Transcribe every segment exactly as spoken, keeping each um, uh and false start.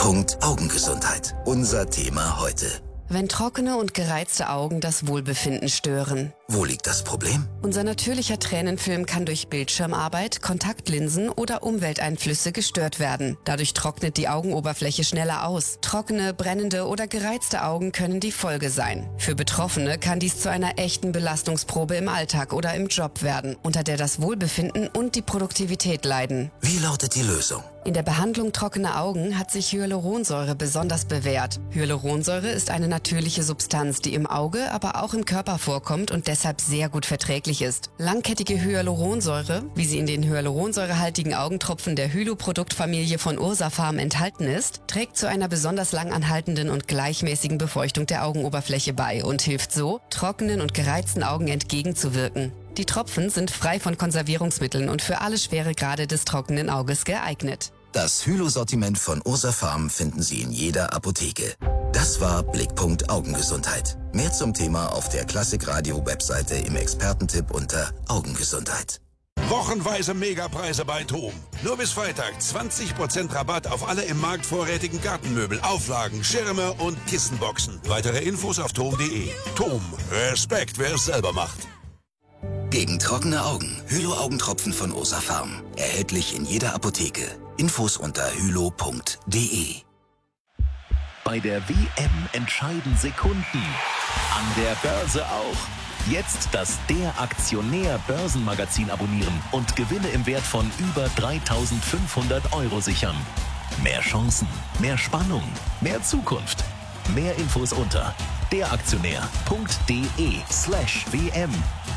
Blickpunkt Augengesundheit. Unser Thema heute. Wenn trockene und gereizte Augen das Wohlbefinden stören. Wo liegt das Problem? Unser natürlicher Tränenfilm kann durch Bildschirmarbeit, Kontaktlinsen oder Umwelteinflüsse gestört werden. Dadurch trocknet die Augenoberfläche schneller aus. Trockene, brennende oder gereizte Augen können die Folge sein. Für Betroffene kann dies zu einer echten Belastungsprobe im Alltag oder im Job werden, unter der das Wohlbefinden und die Produktivität leiden. Wie lautet die Lösung? In der Behandlung trockener Augen hat sich Hyaluronsäure besonders bewährt. Hyaluronsäure ist eine natürliche Substanz, die im Auge, aber auch im Körper vorkommt und deshalb sehr gut verträglich ist. Langkettige Hyaluronsäure, wie sie in den hyaluronsäurehaltigen Augentropfen der Hylo-Produktfamilie von Ursafarm enthalten ist, trägt zu einer besonders lang anhaltenden und gleichmäßigen Befeuchtung der Augenoberfläche bei und hilft so, trockenen und gereizten Augen entgegenzuwirken. Die Tropfen sind frei von Konservierungsmitteln und für alle Schweregrade des trockenen Auges geeignet. Das Hylo-Sortiment von Ursafarm finden Sie in jeder Apotheke. Das war Blickpunkt Augengesundheit. Mehr zum Thema auf der Klassikradio-Webseite im Expertentipp unter Augengesundheit. Wochenweise Megapreise bei TOM. Nur bis Freitag zwanzig Prozent Rabatt auf alle im Markt vorrätigen Gartenmöbel, Auflagen, Schirme und Kissenboxen. Weitere Infos auf tom punkt de. TOM. Respekt, wer es selber macht. Gegen trockene Augen. Hylo-Augentropfen von Ursafarm. Erhältlich in jeder Apotheke. Infos unter hylo punkt de. Bei der W M entscheiden Sekunden. An der Börse auch. Jetzt das Der Aktionär Börsenmagazin abonnieren und Gewinne im Wert von über dreitausendfünfhundert Euro sichern. Mehr Chancen, mehr Spannung, mehr Zukunft. Mehr Infos unter deraktionär punkt de slash wm.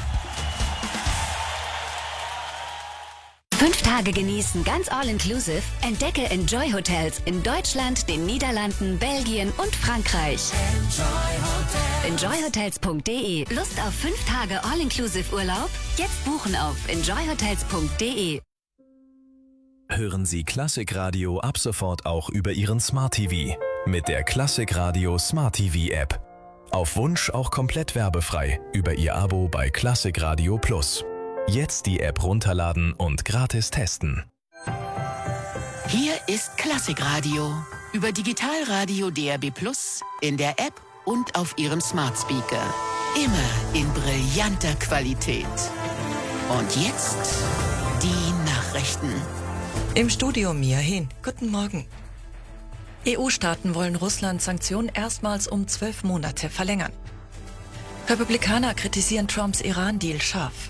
Fünf Tage genießen, ganz all-inclusive. Entdecke Enjoy Hotels in Deutschland, den Niederlanden, Belgien und Frankreich. enjoy hotels punkt de. Lust auf fünf Tage all-inclusive Urlaub? Jetzt buchen auf enjoy hotels punkt de. Hören Sie Klassikradio ab sofort auch über Ihren Smart T V mit der Klassikradio Smart T V App. Auf Wunsch auch komplett werbefrei über Ihr Abo bei Klassikradio Plus. Jetzt die App runterladen und gratis testen. Hier ist Klassikradio über Digitalradio D A B Plus, in der App und auf Ihrem Smart Speaker. Immer in brillanter Qualität. Und jetzt die Nachrichten. Im Studio Mia Hin. Guten Morgen. E U-Staaten wollen Russlands Sanktionen erstmals um zwölf Monate verlängern. Republikaner kritisieren Trumps Iran-Deal scharf.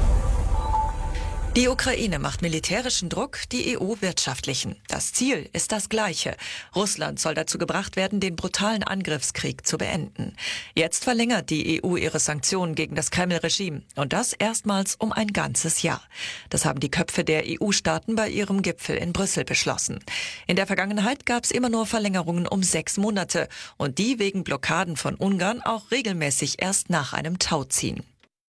Die Ukraine macht militärischen Druck, die E U wirtschaftlichen. Das Ziel ist das gleiche. Russland soll dazu gebracht werden, den brutalen Angriffskrieg zu beenden. Jetzt verlängert die E U ihre Sanktionen gegen das Kreml-Regime. Und das erstmals um ein ganzes Jahr. Das haben die Köpfe der E U-Staaten bei ihrem Gipfel in Brüssel beschlossen. In der Vergangenheit gab es immer nur Verlängerungen um sechs Monate. Und die wegen Blockaden von Ungarn auch regelmäßig erst nach einem Tauziehen.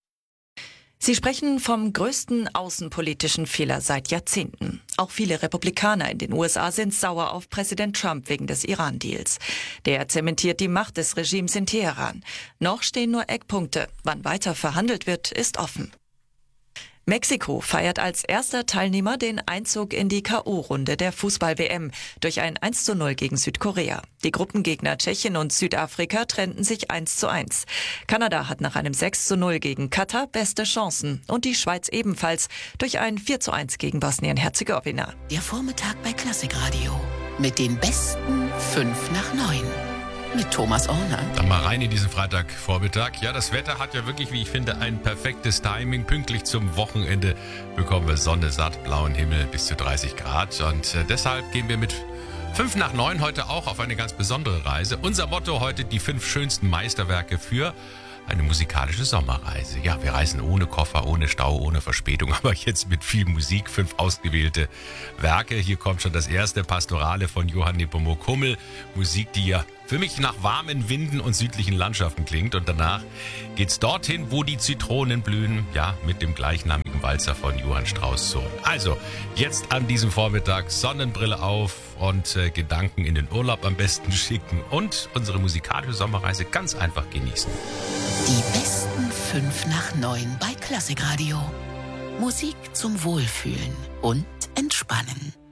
Sie sprechen vom größten außenpolitischen Fehler seit Jahrzehnten. Auch viele Republikaner in den U S A sind sauer auf Präsident Trump wegen des Iran-Deals. Der zementiert die Macht des Regimes in Teheran. Noch stehen nur Eckpunkte. Wann weiter verhandelt wird, ist offen. Mexiko feiert als erster Teilnehmer den Einzug in die K O-Runde der Fußball-W M durch ein eins zu null gegen Südkorea. Die Gruppengegner Tschechien und Südafrika trennten sich eins zu eins. Kanada hat nach einem sechs zu null gegen Katar beste Chancen und die Schweiz ebenfalls durch ein vier zu eins gegen Bosnien-Herzegowina. Der Vormittag bei Klassikradio mit den besten fünf nach neun. Mit Thomas Orner. Dann mal rein in diesen Freitagvormittag. Ja, das Wetter hat ja wirklich, wie ich finde, ein perfektes Timing. Pünktlich zum Wochenende bekommen wir Sonne, satt, blauen Himmel bis zu dreißig Grad. Und äh, deshalb gehen wir mit fünf nach neun heute auch auf eine ganz besondere Reise. Unser Motto heute: die fünf schönsten Meisterwerke für eine musikalische Sommerreise. Ja, wir reisen ohne Koffer, ohne Stau, ohne Verspätung, aber jetzt mit viel Musik. Fünf ausgewählte Werke. Hier kommt schon das erste, Pastorale von Johann Nepomuk Hummel. Musik, die ja für mich nach warmen Winden und südlichen Landschaften klingt. Und danach geht's dorthin, wo die Zitronen blühen. Ja, mit dem gleichnamigen Walzer von Johann Strauss Sohn. Also, jetzt an diesem Vormittag Sonnenbrille auf und äh, Gedanken in den Urlaub am besten schicken und unsere musikalische Sommerreise ganz einfach genießen. Die besten fünf nach neun bei Klassikradio. Musik zum Wohlfühlen und Entspannen.